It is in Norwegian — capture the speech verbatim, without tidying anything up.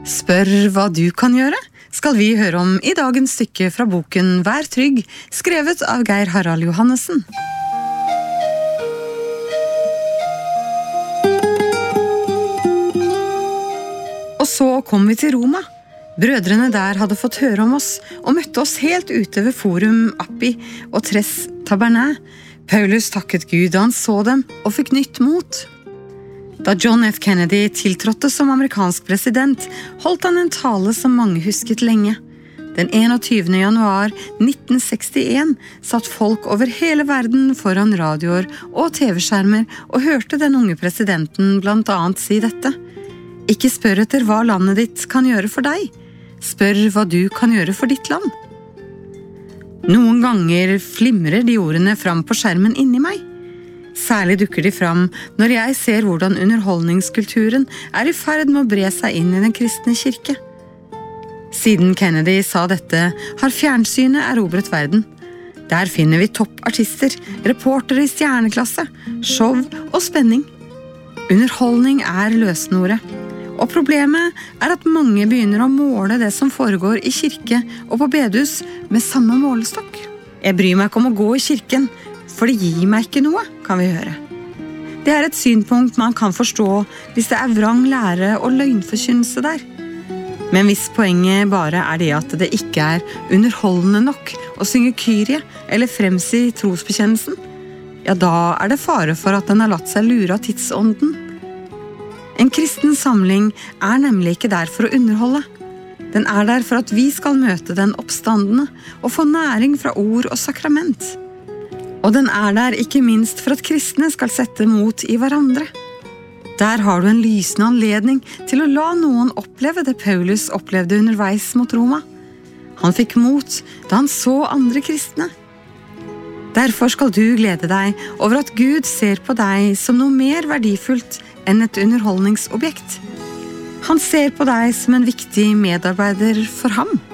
Spør hva du kan gjøre, skal vi høre om i dagens stykke fra boken Vær trygg, skrevet av Geir Harald Johannessen. Og så kom vi til Roma. Brødrene der hadde fått høre om oss, og møtte oss helt ute ved Forum Appi og Tres Tabernae. Paulus takket Gud da han så dem, og fikk nytt mot. Da John F. Kennedy tiltrådte som amerikansk president, holdt han en tale som mange husket lenge. Den enogtyvende januar nitten sekstien satt folk over hele verden foran radioer og tv-skjermer og hørte den unge presidenten blant annet si dette. Ikke spør etter hva landet ditt kan gjøre for deg. Spør hva du kan gjøre for ditt land. Noen ganger flimrer de ordene fram på skjermen inni meg. Særlig dukker de fram når jeg ser hvordan underholdningskulturen er i ferd med å bre seg inn i den kristne kirke. Siden Kennedy sa dette, har fjernsynet erobret verden. Der finner vi toppartister, reportere i stjerneklasse, show og spenning. Underholdning er løsenordet. Og problemet er at mange begynner å måle det som foregår i kirke og på bedehus med samme målestokk. Jeg bryr meg ikke om å gå i kirken, for det gir meg ikke noe, kan vi høre. Det er et synpunkt man kan forstå hvis det er vrang lære og løgnforkynnelse der. Men hvis poenget bare er det at det ikke er underholdende nok å synge Kyrie eller fremsi trosbekjennelsen, ja, da er det fare for at den har latt seg lure av tidsånden. En kristen samling er nemlig ikke der for å underholde. Den er der for at vi skal møte den oppstandende og få næring fra ord og sakrament. Og den er der ikke minst for at kristne skal sette mot i hverandre. Der har du en lysende anledning til å la noen oppleve det Paulus opplevde underveis mot Roma. Han fikk mot da han så andre kristne. Derfor skal du glede deg over at Gud ser på deg som noe mer verdifullt enn et underholdningsobjekt. Han ser på deg som en viktig medarbeider for ham.